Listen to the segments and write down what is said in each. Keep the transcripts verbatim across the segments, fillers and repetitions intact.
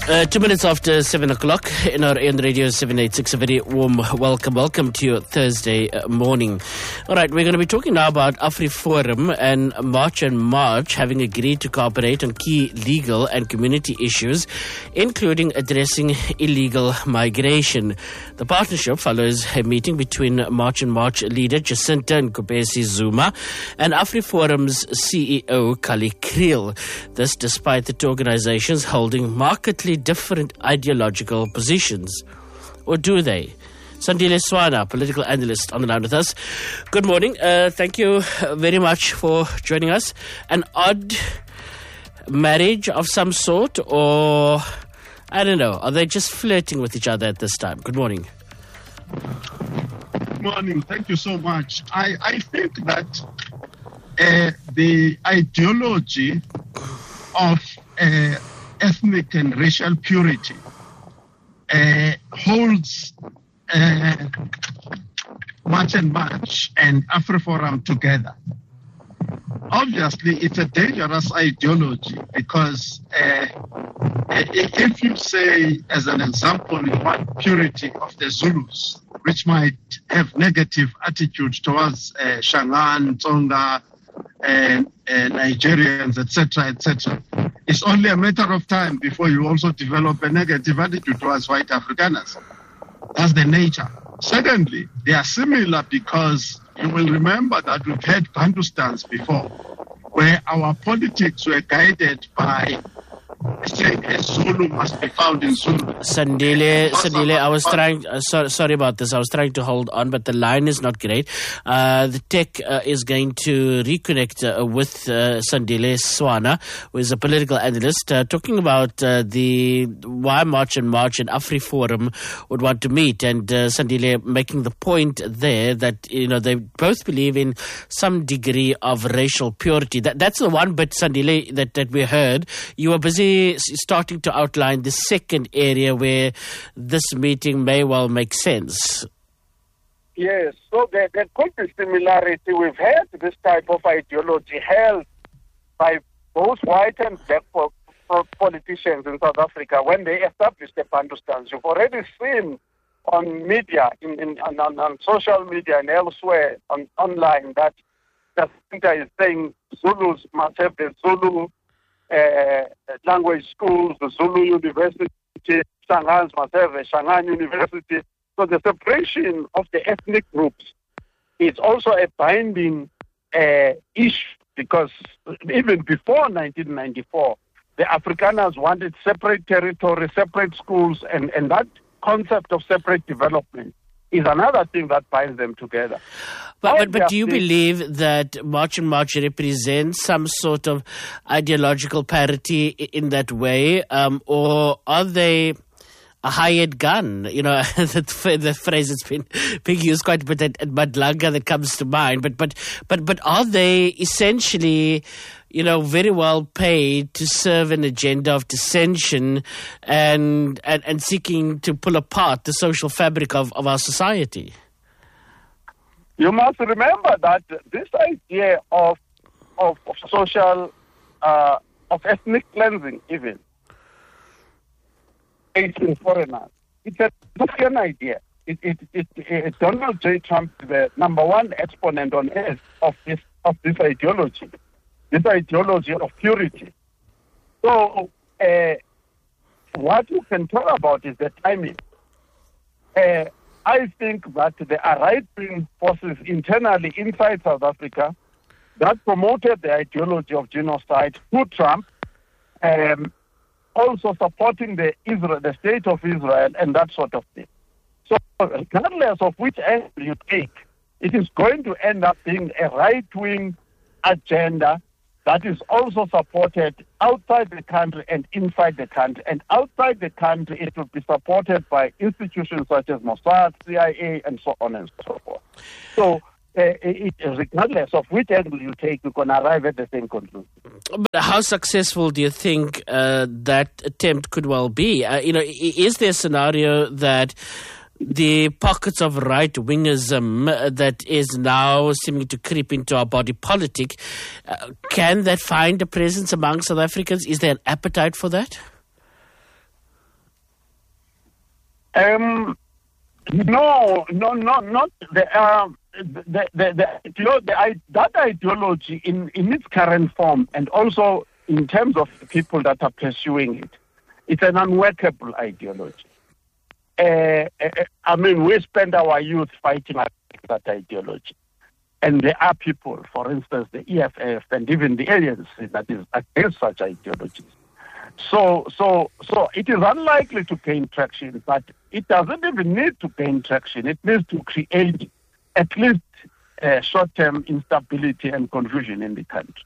Uh, two minutes after seven o'clock in our N Radio seven eighty-six. A very warm welcome. Welcome to your Thursday uh, morning. All right, we're going to be talking now about AfriForum and March and March having agreed to cooperate on key legal and community issues, including addressing illegal migration. The partnership follows a meeting between March and March leader Jacinta Nkobesi Zuma and AfriForum's C E O Kali Kriel. This despite the two organizations holding markedly different ideological positions. Or do they? Sandile Swana, political analyst, on the line with us. Good morning. Uh, thank you very much for joining us. An odd marriage of some sort, or I don't know, are they just flirting with each other at this time? Good morning. Good morning. Thank you so much. I, I think that uh, the ideology of uh, ethnic and racial purity uh, holds uh, March and March and AfriForum together. Obviously, it's a dangerous ideology because uh, if you say, as an example, you want purity of the Zulus, which might have negative attitude towards uh, Shangaan, Tsonga, and, and Nigerians, et cetera, et cetera. It's only a matter of time before you also develop a negative attitude towards white Afrikaners. That's the nature. Secondly, they are similar because you will remember that we've had Bantustans before, where our politics were guided by saying a Zulu must be found in Zulu. Sandile, Sandile, I was trying, uh, so, sorry about this, I was trying to hold on, but the line is not great. Uh, the tech uh, is going to reconnect uh, with uh, Sandile Swana, who is a political analyst, uh, talking about uh, the why March and March and AfriForum would want to meet. And uh, Sandile making the point there that, you know, they both believe in some degree of racial purity. That, that's the one bit, Sandile, that, that we heard. You were busy starting to outline the second area where this meeting may well make sense. Yes, so there, there could be similarity. We've had this type of ideology held by both white and black po- po- politicians in South Africa when they established the Bantustans. You've already seen on media, in, in, on, on social media and elsewhere on online that the center is saying Zulus must have the Zulu Uh, language schools, the Zulu University, Shangaans must have a Shangaan University. So the separation of the ethnic groups is also a binding uh, issue because even before nineteen ninety-four, the Afrikaners wanted separate territory, separate schools, and, and that concept of separate development is another thing that binds them together. But, but, but do you believe that March and March represents some sort of ideological parity in that way? Um, or are they a hired gun? You know, the, the phrase that's been being used quite a bit at, at Madlanga that comes to mind. But, but, but, but are they essentially, you know, very well paid to serve an agenda of dissension and and, and seeking to pull apart the social fabric of, of our society? You must remember that this idea of of, of social, uh, of ethnic cleansing even, Asian foreigners, it's a African idea. It, it, it, it, Donald J. Trump is the number one exponent on earth of this of this ideology. This ideology of purity. So, uh, what you can talk about is the timing. Uh, I think that there are right-wing forces internally inside South Africa that promoted the ideology of genocide through Trump, um, also supporting the Israel, the state of Israel, and that sort of thing. So, regardless of which angle you take, it is going to end up being a right-wing agenda that is also supported outside the country and inside the country. And outside the country, it will be supported by institutions such as Mossad, C I A, and so on and so forth. So, uh, it, regardless of which angle you take, you're going to arrive at the same conclusion. But how successful do you think uh, that attempt could well be? Uh, you know, is there a scenario that the pockets of right-wingism that is now seeming to creep into our body politic, uh, can that find a presence among South Africans? Is there an appetite for that? Um, no, no, no, not the, uh, the, the, the, the, the, that ideology in, in its current form, and also in terms of the people that are pursuing it, it's an unworkable ideology. Uh, I mean, we spend our youth fighting that ideology. And there are people, for instance, the E F F and even the A N C that is against such ideologies. So, so, so it is unlikely to gain traction, but it doesn't even need to gain traction. It needs to create at least uh, short-term instability and confusion in the country.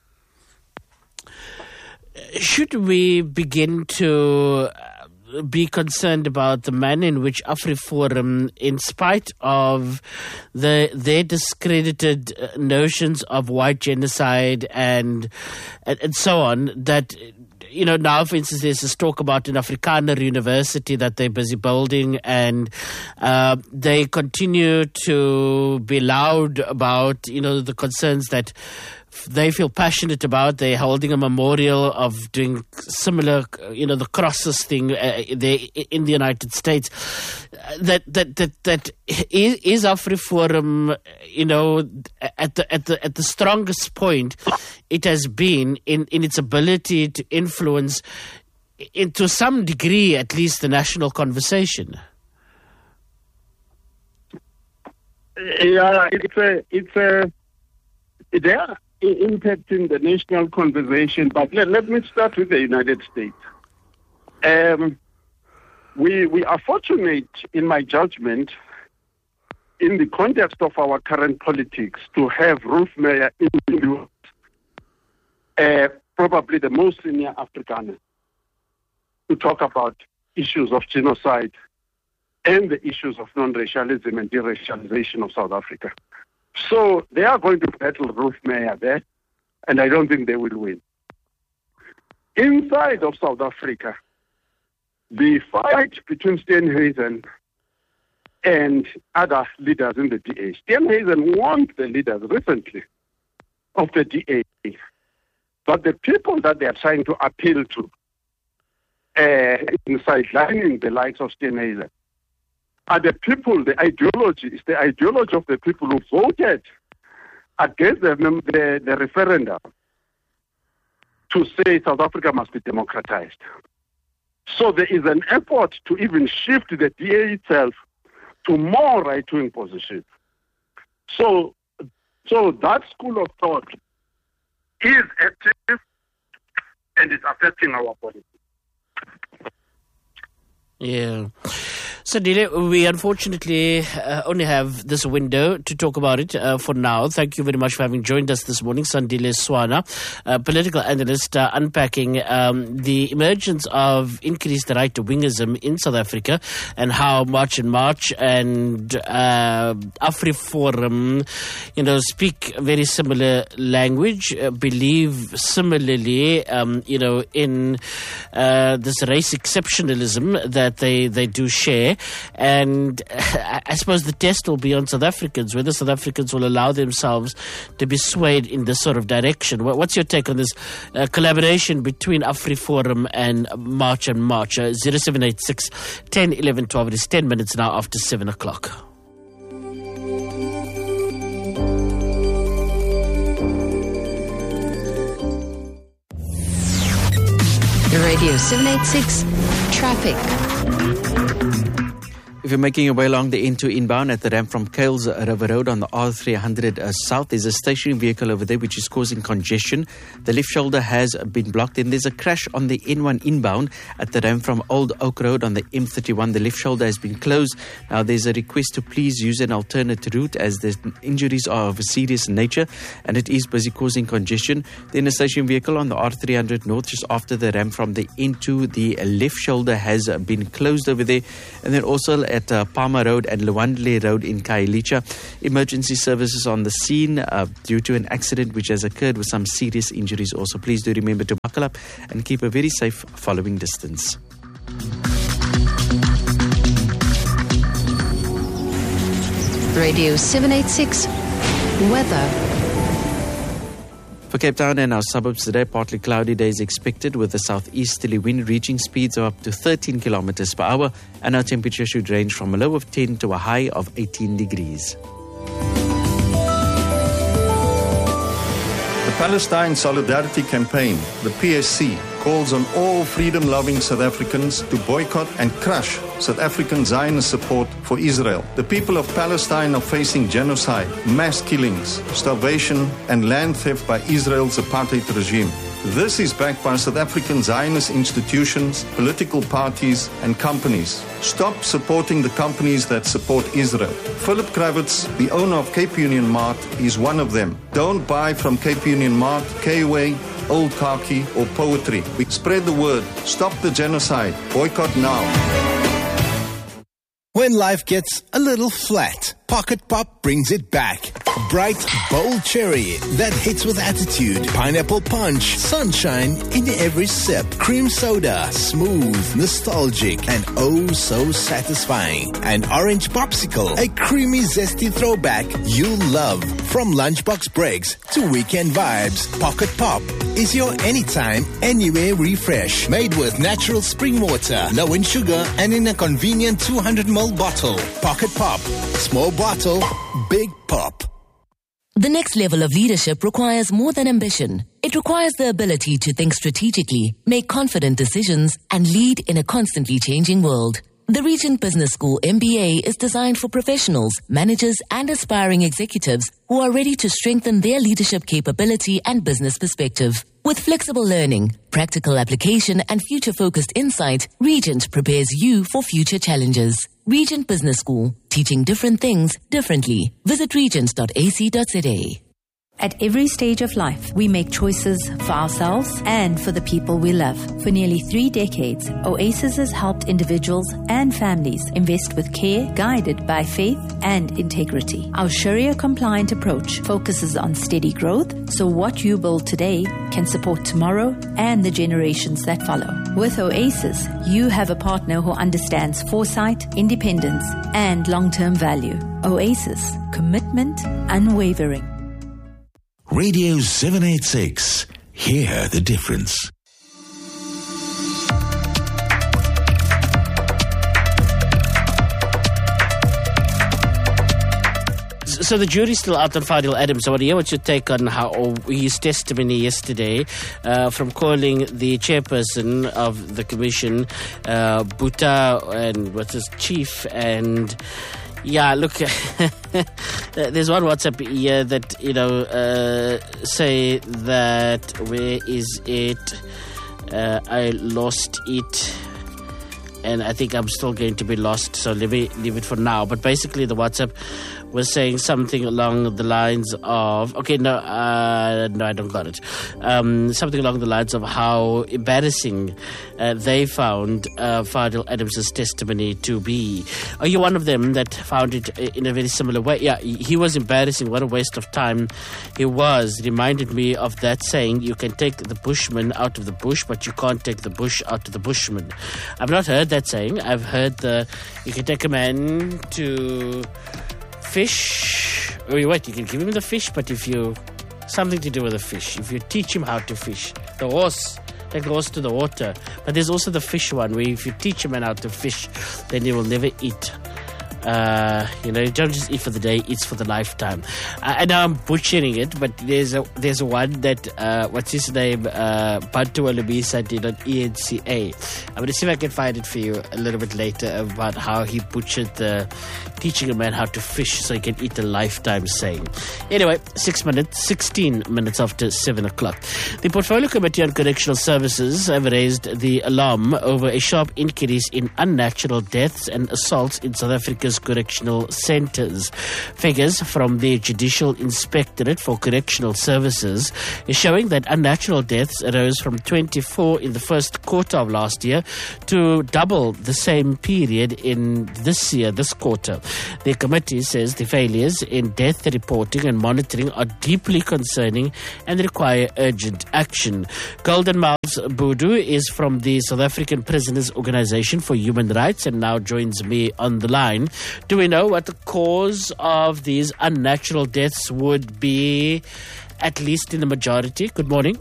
Should we begin to be concerned about the manner in which AfriForum, in spite of the their discredited notions of white genocide and and, and so on, that, you know, now, for instance, there's this talk about an Afrikaner university that they're busy building, and uh, they continue to be loud about, you know, the concerns that they feel passionate about. They're holding a memorial of doing similar, you know, the crosses thing uh, there in the United States. That that that that is, is AfriForum, you know, at the at the at the strongest point it has been in, in its ability to influence, in, to some degree at least, the national conversation. Yeah, it's a it's a there. Impacting the national conversation, but let, let me start with the United States. Um, we we are fortunate, in my judgment, in the context of our current politics, to have Ruth Meyer in the U S, uh, probably the most senior Afrikaner, to talk about issues of genocide and the issues of non-racialism and deracialization of South Africa. So they are going to battle Ruth Meyer there, and I don't think they will win. Inside of South Africa, the fight between Steenhuisen and other leaders in the D A. Steenhuisen warned the leaders recently of the D A, but the people that they are trying to appeal to uh, in sidelining the likes of Steenhuisen are the people, the ideology is the ideology of the people who voted against the, the, the referendum to say South Africa must be democratized. So there is an effort to even shift the D A itself to more right-wing positions. So, so that school of thought is active and is affecting our politics. Yeah. So, Dile, we unfortunately uh, only have this window to talk about it uh, for now. Thank you very much for having joined us this morning, Sandile Swana, a political analyst, uh, unpacking um, the emergence of increased right-wingism in South Africa and how March and March and uh, AfriForum, you know, speak very similar language, uh, believe similarly, um, you know, in uh, this race exceptionalism that they, they do share. And uh, I suppose the test will be on South Africans, whether South Africans will allow themselves to be swayed in this sort of direction. What's your take on this uh, collaboration between AfriForum and March and March? Uh, zero seven eight six, one zero, one one, one two. It is ten minutes now after seven o'clock. Radio seven eighty-six Traffic. If you're making your way along the N two inbound at the ramp from Kales River Road on the R three hundred uh, South, there's a stationary vehicle over there which is causing congestion. The left shoulder has been blocked, and there's a crash on the N one inbound at the ramp from Old Oak Road on the M thirty-one. The left shoulder has been closed. Now there's a request to please use an alternate route as the injuries are of a serious nature and it is busy causing congestion. Then a stationary vehicle on the R three hundred North just after the ramp from the N two. The left shoulder has been closed over there. And then also at uh, Palmer Road and Lewandle Road in Khayelitsha. Emergency services on the scene uh, due to an accident which has occurred with some serious injuries also. Please do remember to buckle up and keep a very safe following distance. Radio seven eighty-six Weather. For Cape Town and our suburbs today, partly cloudy days expected with a southeasterly wind reaching speeds of up to thirteen kilometers per hour, and our temperature should range from a low of ten to a high of eighteen degrees. The Palestine Solidarity Campaign, the P S C, calls on all freedom-loving South Africans to boycott and crush South African Zionist support for Israel. The people of Palestine are facing genocide, mass killings, starvation, and land theft by Israel's apartheid regime. This is backed by South African Zionist institutions, political parties, and companies. Stop supporting the companies that support Israel. Philip Kravitz, the owner of Cape Union Mart, is one of them. Don't buy from Cape Union Mart, K-Way, Old Khaki, or Poetry. We spread the word. Stop the genocide. Boycott now. When life gets a little flat, Pocket Pop brings it back. Bright, bold cherry that hits with attitude. Pineapple punch, sunshine in every sip. Cream soda, smooth, nostalgic, and oh so satisfying. An orange popsicle, a creamy, zesty throwback you'll love. From lunchbox breaks to weekend vibes, Pocket Pop is your anytime, anywhere refresh. Made with natural spring water, low in sugar, and in a convenient two hundred milliliter bottle. Pocket Pop. Small bottle, big pop. The next level of leadership requires more than ambition. It requires the ability to think strategically, make confident decisions, and lead in a constantly changing world. The Regent Business School M B A is designed for professionals, managers, and aspiring executives who are ready to strengthen their leadership capability and business perspective. With flexible learning, practical application, and future-focused insight, Regent prepares you for future challenges. Regent Business School, teaching different things differently. Visit regent dot a c dot z a. At every stage of life, we make choices for ourselves and for the people we love. For nearly three decades, Oasis has helped individuals and families invest with care, guided by faith and integrity. Our Sharia-compliant approach focuses on steady growth, so what you build today can support tomorrow and the generations that follow. With Oasis, you have a partner who understands foresight, independence, and long-term value. Oasis, commitment unwavering. Radio seven eighty-six. Hear the difference. So the jury's still out on Fadil Adams. I want to hear what your take on how his testimony yesterday uh, from calling the chairperson of the commission, uh, Buta, and what's his chief, and yeah, look, there's one WhatsApp here that, you know, uh, say that, where is it? Uh, I lost it. And I think I'm still going to be lost, so let me leave it for now. But basically the WhatsApp was saying something along the lines of, okay, no, uh, no, I don't got it. Um, something along the lines of how embarrassing uh, they found uh, Fadil Adams' testimony to be. Are you one of them that found it in a very similar way? Yeah, he was embarrassing. What a waste of time he was. It reminded me of that saying, you can take the bushman out of the bush, but you can't take the bush out of the bushman. I've not heard that saying. I've heard the, you can take a man to fish. Oh, wait, you can give him the fish, but if you, something to do with the fish, if you teach him how to fish, the horse, take the horse to the water. But there's also the fish one, where if you teach a man how to fish, then he will never eat. Uh, you know, you don't just eat for the day, eats for the lifetime. I, I know I'm butchering it, but there's a there's a one that, uh, what's his name, uh, Bantu Alubisa did on E N C A. I'm going to see if I can find it for you a little bit later about how he butchered the teaching a man how to fish so he can eat a lifetime saying. Anyway, six minutes, sixteen minutes after seven o'clock. The Portfolio Committee on Correctional Services have raised the alarm over a sharp increase in unnatural deaths and assaults in South Africa's correctional centres. Figures from the Judicial Inspectorate for Correctional Services is showing that unnatural deaths arose from twenty-four in the first quarter of last year to double the same period in this year, this quarter. The committee says the failures in death reporting and monitoring are deeply concerning and require urgent action. Golden Miles Budu is from the South African Prisoners Organisation for Human Rights and now joins me on the line. Do we know what the cause of these unnatural deaths would be? at least in the majority? Good morning.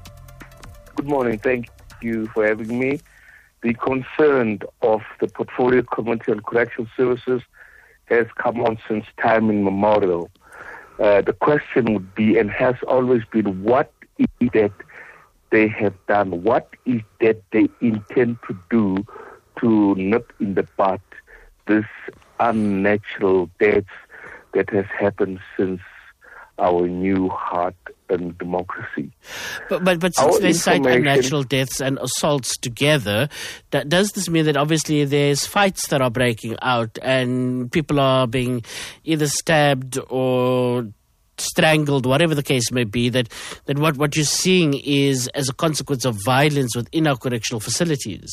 Good morning. Thank you for having me. The concern of the Portfolio Committee on Correctional Services has come on since time immemorial. Uh, the question would be, and has always been, what is that they have done? What is that they intend to do to nip in the bud this unnatural death that has happened since our new heart and democracy? But but, but since they cite unnatural deaths and assaults together, that, does this mean that obviously there's fights that are breaking out and people are being either stabbed or strangled, whatever the case may be, that, that what, what you're seeing is as a consequence of violence within our correctional facilities?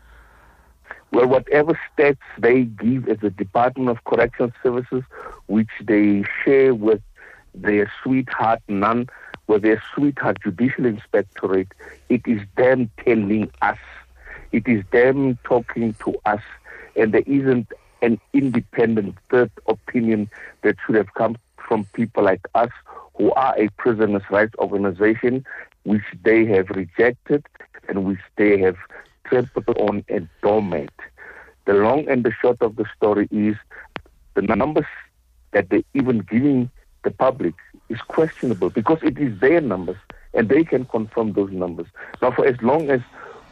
Well, whatever stats they give as the Department of Correctional Services, which they share with their sweetheart nun, with their sweetheart Judicial Inspectorate, it is them telling us. It is them talking to us. And there isn't an independent third opinion that should have come from people like us, who are a prisoners' rights organization, which they have rejected and which they have trampled on and doormat. The long and the short of the story is the numbers that they're even giving the public is questionable, because it is their numbers and they can confirm those numbers. Now, for as long as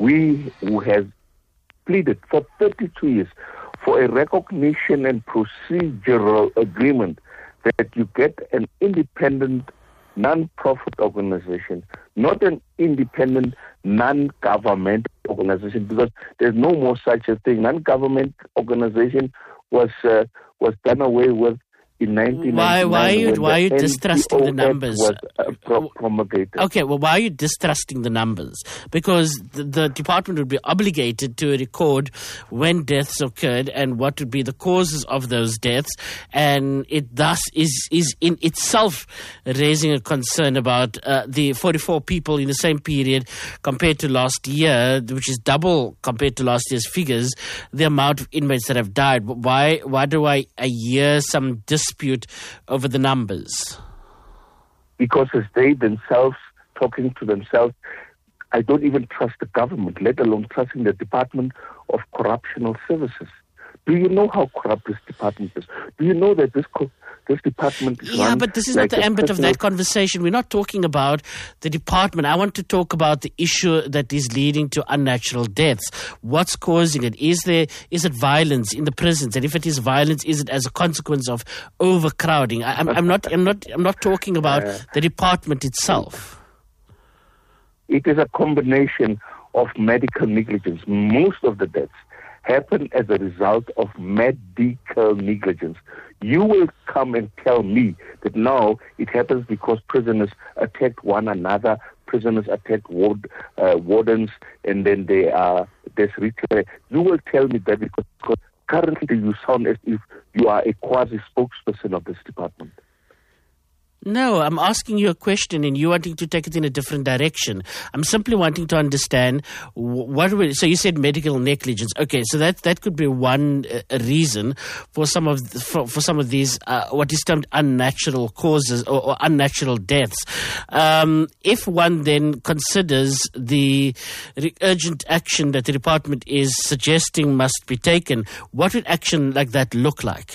we who have pleaded for thirty-two years for a recognition and procedural agreement that you get an independent non-profit organization, not an independent non-government organization, because there's no more such a thing. Non-government organization was uh, was done away with in nineteen ninety-nine. Why, why are you, why are you distrusting the numbers? Was, uh, pro- promulgated. Okay, well, why are you distrusting the numbers? Because the, the department would be obligated to record when deaths occurred and what would be the causes of those deaths, and it thus is, is in itself raising a concern about uh, the forty-four people in the same period compared to last year, which is double compared to last year's figures, the amount of inmates that have died. Why, why do I, I hear some dispute over the numbers? Because as they themselves, talking to themselves, I don't even trust the government, let alone trusting the Department of Correctional Services. Do you know how corrupt this department is? Do you know that this co- this department is Yeah, run but this is like not the a ambit of personal- that conversation. We're not talking about the department. I want to talk about the issue that is leading to unnatural deaths. What's causing it? Is there is it violence in the prisons? And if it is violence, is it as a consequence of overcrowding? I, I'm, I'm not. I'm not. I'm not talking about Uh, the department itself. It is a combination of medical negligence. Most of the deaths happen as a result of medical negligence. You will come and tell me that now it happens because prisoners attack one another, prisoners attack ward, uh, wardens, and then they are there's ritual. You will tell me that because, because currently you sound as if you are a quasi-spokesperson of this department. No, I'm asking you a question and you wanting to take it in a different direction. I'm simply wanting to understand what. Will, so you said medical negligence. Okay, so that that could be one uh, reason for some of the, for, for some of these uh, what is termed unnatural causes or, or unnatural deaths. Um, if one then considers the re- urgent action that the department is suggesting must be taken, what would action like that look like?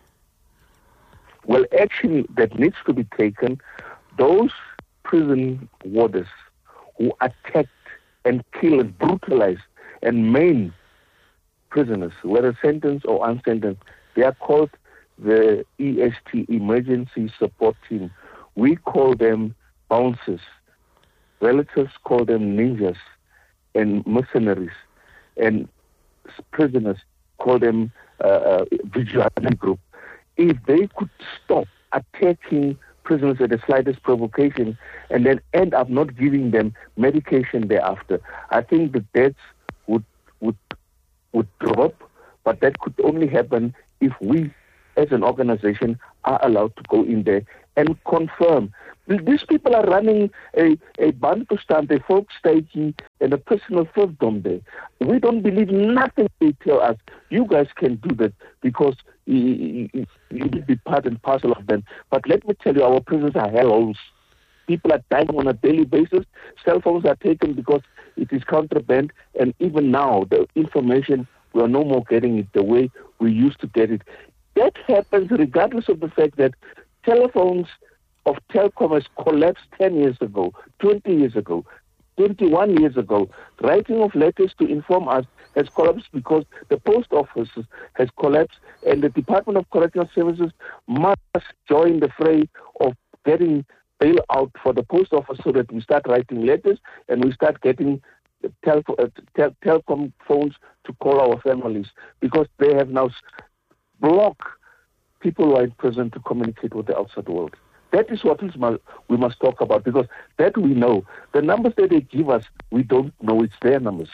Well, action that needs to be taken, those prison warders who attacked and killed and brutalized and maim prisoners, whether sentenced or unsentenced, they are called the E S T, Emergency Support Team. We call them bouncers. Relatives call them ninjas and mercenaries. And prisoners call them uh, uh, vigilante group. If they could stop attacking prisoners at the slightest provocation and then end up not giving them medication thereafter, I think the deaths would would would drop. But that could only happen if we, as an organization, are allowed to go in there and confirm. These people are running a, a Bantustan, a folk staging, and a personal fiefdom there. We don't believe nothing they tell us. You guys can do that because you, you, you be part and parcel of them. But let me tell you, our prisons are hellholes. People are dying on a daily basis. Cell phones are taken because it is contraband, and even now the information, we are no more getting it the way we used to get it. That happens regardless of the fact that telephones of Telkom has collapsed ten years ago, twenty years ago, twenty-one years ago. Writing of letters to inform us has collapsed because the post office has collapsed, and the Department of Correctional Services must join the fray of getting bailout for the post office so that we start writing letters and we start getting tel- uh, tel- Telkom phones to call our families, because they have now blocked people who are in prison to communicate with the outside world. That is what we must talk about, because that we know. The numbers that they give us, we don't know it's their numbers.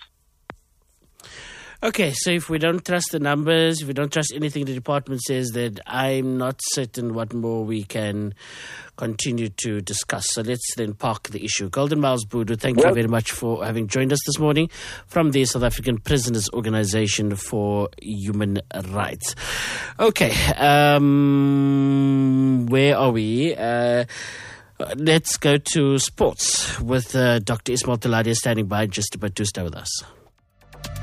Okay, so if we don't trust the numbers, if we don't trust anything the department says, then I'm not certain what more we can continue to discuss. So let's then park the issue. Golden Miles Budu, thank well, you very much for having joined us this morning from the South African Prisoners Organization for Human Rights. Okay, um, where are we? Uh, let's go to sports with uh, Doctor Ismail Taladia standing by just about to stay with us.